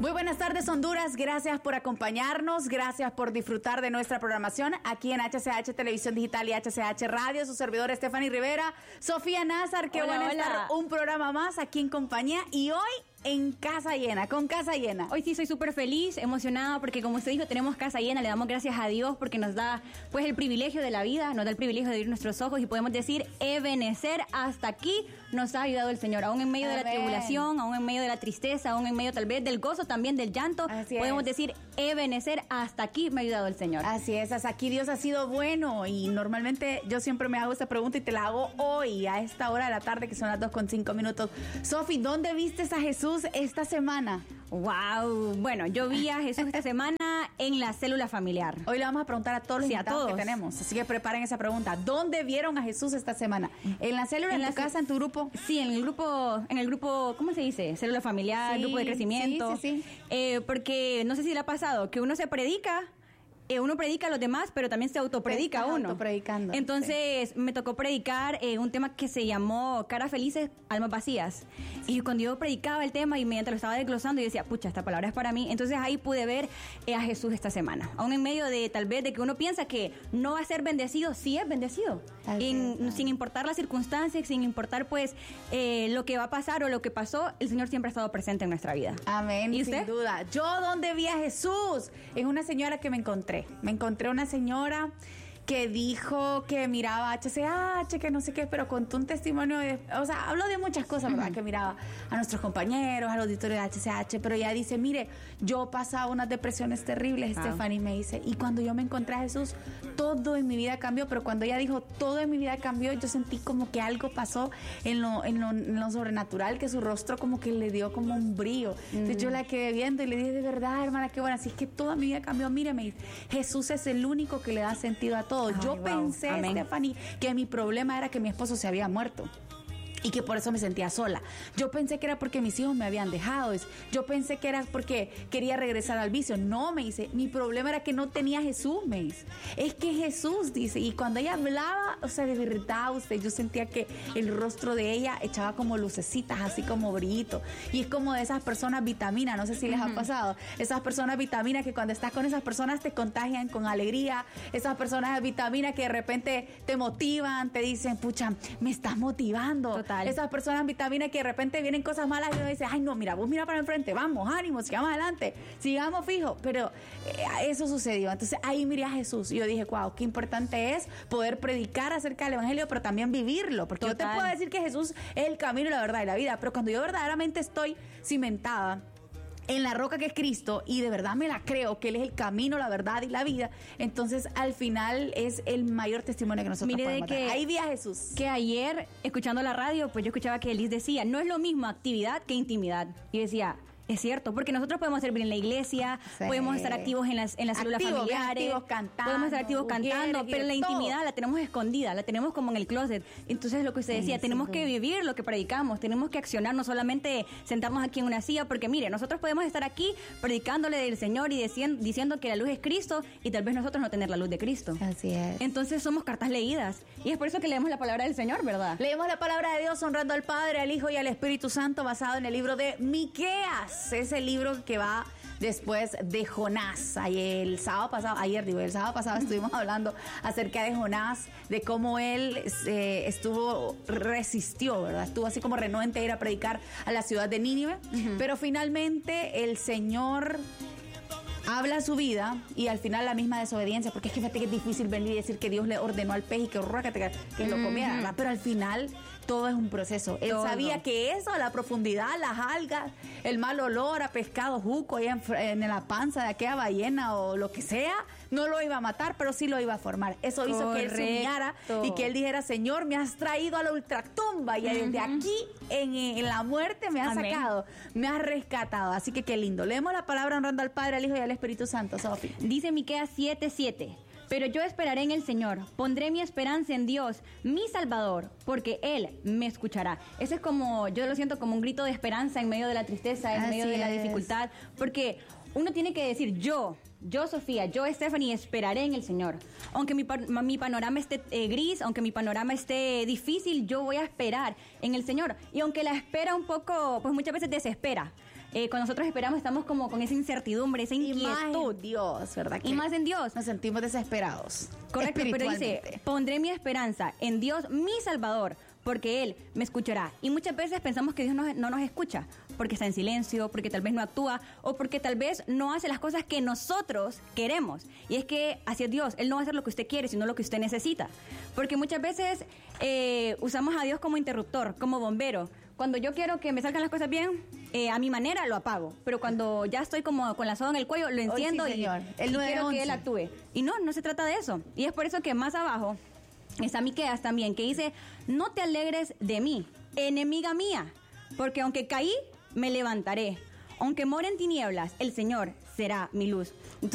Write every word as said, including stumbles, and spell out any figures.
Muy buenas tardes, Honduras. Gracias por acompañarnos. Gracias por disfrutar de nuestra programación aquí en H C H Televisión Digital y H C H Radio. Su servidor Stephanie Rivera, Sofía Nazar. Qué hola, bueno hola. estar un programa más aquí en compañía. Y hoy en casa llena, con casa llena. Hoy sí soy súper feliz, emocionada, porque como usted dijo, tenemos casa llena. Le damos gracias a Dios porque nos da pues el privilegio de la vida, nos da el privilegio de abrir nuestros ojos y podemos decir, Ebenezer, hasta aquí nos ha ayudado el Señor. Aún en medio Amén. de la tribulación, aún en medio de la tristeza, aún en medio tal vez del gozo, también del llanto, Así podemos es. decir, Ebenezer, hasta aquí me ha ayudado el Señor. Así es, hasta aquí Dios ha sido bueno. Y normalmente yo siempre me hago esta pregunta y te la hago hoy, a esta hora de la tarde, que son las dos con cinco minutos. Sofi, ¿dónde viste a Jesús esta semana? Wow, bueno, yo vi a Jesús esta semana en la célula familiar. Hoy le vamos a preguntar a todos los Sí, a invitados todos. que tenemos, así que preparen esa pregunta. ¿Dónde vieron a Jesús esta semana? ¿En la célula, en, En tu la casa, en tu grupo? Sí, en el grupo, en el grupo, ¿cómo se dice? Célula familiar, Sí, grupo de crecimiento. sí, sí, sí. Eh, porque no sé si le ha pasado que uno se predica, eh, uno predica a los demás, pero también se autopredica Te estás uno. autopredicando, Entonces me tocó predicar eh, un tema que se llamó Caras felices, almas vacías. Y cuando yo predicaba el tema y mediante lo estaba desglosando, yo decía, pucha, esta palabra es para mí. Entonces ahí pude ver eh, a Jesús esta semana. Aún en medio de tal vez de que uno piensa que no va a ser bendecido, sí es bendecido. Así En- es. sin importar las circunstancias, sin importar pues eh, lo que va a pasar o lo que pasó, el Señor siempre ha estado presente en nuestra vida. Amén, ¿Y sin usted? duda. ¿Yo dónde vi a Jesús? Es una señora que me encontré. Me encontré una señora que dijo que miraba H C H, que no sé qué, pero contó un testimonio de, o sea, habló de muchas cosas, ¿verdad? Uh-huh. Que miraba a nuestros compañeros, al auditorio de H C H, pero ella dice, mire, yo pasaba unas depresiones terribles, Ah. Stephanie, me dice, y cuando yo me encontré a Jesús, todo en mi vida cambió, pero cuando ella dijo, todo en mi vida cambió, yo sentí como que algo pasó en lo, en lo, en lo sobrenatural, que su rostro como que le dio como un brillo. Mm. Entonces yo la quedé viendo y le dije, de verdad, hermana, qué buena, así es que toda mi vida cambió, mire, me dice, Jesús es el único que le da sentido a todo. Ay, yo wow. pensé, Amén. Stephanie, que mi problema era que mi esposo se había muerto y que por eso me sentía sola. Yo pensé que era porque mis hijos me habían dejado. Yo pensé que era porque quería regresar al vicio. No, me dice, mi problema era que no tenía a Jesús, me dice. Es que Jesús, dice, y cuando ella hablaba, o sea, de verdad, usted, yo sentía que el rostro de ella echaba como lucecitas, así como brillito. Y es como de esas personas vitaminas, no sé si les uh-huh. ha pasado, esas personas vitaminas que cuando estás con esas personas te contagian con alegría, esas personas vitaminas que de repente te motivan, te dicen, pucha, me estás motivando. Total. Esas personas vitaminas que de repente vienen cosas malas y uno dice, ay no, mira, vos mira para enfrente, vamos, ánimo, sigamos adelante, sigamos fijos. Pero eh, eso sucedió. Entonces ahí miré a Jesús y yo dije, wow, qué importante es poder predicar acerca del evangelio, pero también vivirlo. Porque Total. Yo te puedo decir que Jesús es el camino, la verdad y la vida, pero cuando yo verdaderamente estoy cimentada en la roca que es Cristo y de verdad me la creo que Él es el camino, la verdad y la vida, entonces al final es el mayor testimonio que nosotros Mire podemos de que, dar. Ahí vi a Jesús. Que ayer, escuchando la radio, pues yo escuchaba que Elis decía, no es lo mismo actividad que intimidad. Y decía, es cierto, porque nosotros podemos servir en la iglesia, sí. podemos estar activos en las, en las células activos, familiares, activos cantando, podemos estar activos cantando, ujieres, pero la intimidad todo. la tenemos escondida, la tenemos como en el closet. Entonces lo que usted decía, sí, tenemos sí, que vivir lo que predicamos, tenemos que accionar, no solamente sentarnos aquí en una silla, porque mire, nosotros podemos estar aquí predicándole del Señor y diciendo, diciendo que la luz es Cristo y tal vez nosotros no tener la luz de Cristo. Así es. Entonces somos cartas leídas y es por eso que leemos la palabra del Señor, ¿verdad? Leemos la palabra de Dios honrando al Padre, al Hijo y al Espíritu Santo, basado en el libro de Miqueas, ese libro que va después de Jonás. Ayer, el sábado pasado, ayer digo, el sábado pasado estuvimos hablando acerca de Jonás, de cómo él eh, estuvo, resistió, ¿verdad? Estuvo así como renuente a ir a predicar a la ciudad de Nínive, uh-huh. pero finalmente el Señor habla su vida y al final la misma desobediencia, porque es que fíjate que es difícil venir y decir que Dios le ordenó al pez y que, que, que lo comiera, ¿verdad? Pero al final todo es un proceso. Él todo. sabía que eso, la profundidad, las algas, el mal olor a pescado juco ahí en, en la panza de aquella ballena o lo que sea, no lo iba a matar, pero sí lo iba a formar. Eso hizo Correcto. que él soñara y que él dijera, Señor, me has traído a la ultratumba y uh-huh. desde aquí en, en la muerte me has Amén. sacado, me has rescatado. Así que qué lindo. Leemos la palabra honrando al Padre, al Hijo y al Espíritu Santo, Sofi. Dice Miqueas siete siete. Pero yo esperaré en el Señor, pondré mi esperanza en Dios, mi Salvador, porque Él me escuchará. Ese es como, yo lo siento como un grito de esperanza en medio de la tristeza, en Así medio de la es. dificultad, porque uno tiene que decir, yo, yo Sofía, yo Stephanie, esperaré en el Señor. Aunque mi, mi panorama esté eh, gris, aunque mi panorama esté difícil, yo voy a esperar en el Señor. Y aunque la espera un poco, pues muchas veces desespera. eh, cuando nosotros esperamos estamos como con esa incertidumbre, esa inquietud. Y más en Dios, ¿verdad? Y más en Dios. Nos sentimos desesperados. Correcto, pero dice, pondré mi esperanza en Dios, mi Salvador, porque Él me escuchará. Y muchas veces pensamos que Dios no, no nos escucha, porque está en silencio, porque tal vez no actúa, o porque tal vez no hace las cosas que nosotros queremos. Y es que así es Dios, Él no va a hacer lo que usted quiere, sino lo que usted necesita. Porque muchas veces eh, usamos a Dios como interruptor, como bombero. Cuando yo quiero que me salgan las cosas bien, eh, a mi manera lo apago. Pero cuando ya estoy como con la soga en el cuello, lo enciendo. Hoy sí, señor. y, El y nueve quiero once. que Él actúe. Y no, no se trata de eso. Y es por eso que más abajo está Miqueas también, que dice, no te alegres de mí, enemiga mía, porque aunque caí, me levantaré. Aunque more en tinieblas, el Señor será mi luz.